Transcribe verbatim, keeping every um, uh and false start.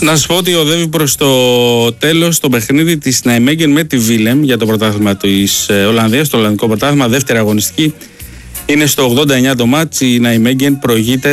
Να σας πω ότι οδεύει προς το τέλος το παιχνίδι της Ναϊμέγεν με τη Βίλεμ για το πρωτάθλημα της Ολλανδίας, το Ολλανδικό πρωτάθλημα, δεύτερη αγωνιστική. Είναι στο ογδόντα εννιά το μάτς, η Ναϊμέγεν προηγείται